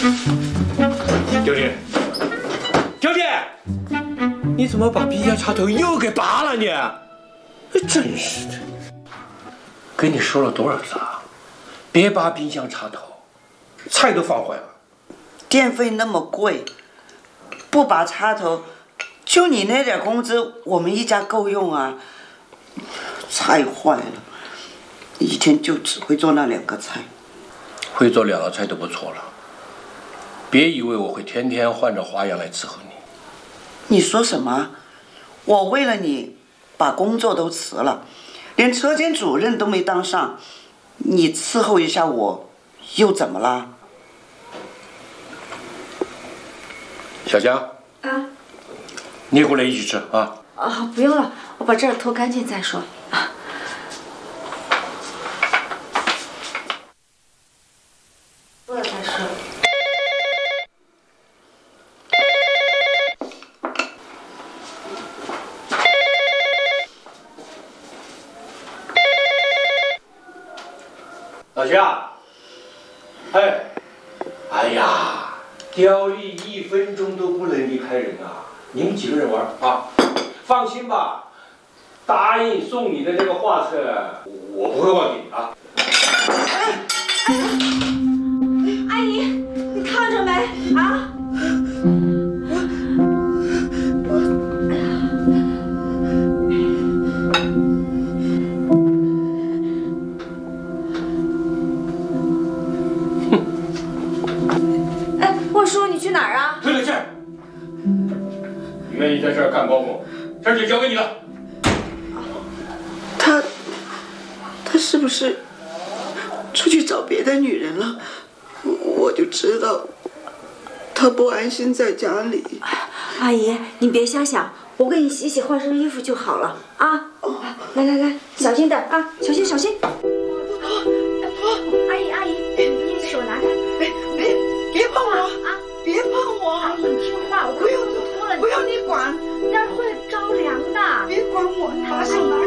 丢弟，丢弟，你怎么把冰箱插头又给拔了你？真是的！跟你说了多少次啊，别拔冰箱插头，菜都放坏了。 电费那么贵，不拔插头，就你那点工资，我们一家够用啊。菜坏了，一天就只会做那2个菜。 会做2道菜都不错了。别以为我会天天换着花样来伺候你。 你说什么？我为了你把工作都辞了，连车间主任都没当上，你伺候一下我，又怎么啦？ 小江啊， 你过来一起吃啊。 啊，不用了，我把这儿拖干净再说。啊。过了再说。 老夏，哎呀，刁丽1分钟都不能离开人啊！你们几个人玩啊？放心吧，答应送你的那个画册，我不会忘记你啊。 阿姨，你看着没啊？沃叔，你去哪儿啊？ 退了劲儿。你愿意在这儿干保姆，事儿就交给你了。 他是不是出去找别的女人了？我就知道他不安心在家里。 阿姨，你别瞎想，我给你洗洗换身衣服就好了啊。来来来，小心点啊，小心小心。阿姨，你手拿开。 别碰我啊！ 别碰我！ 阿姨，你听话，我不用你管， 那会着凉的。 别管我，你马上来。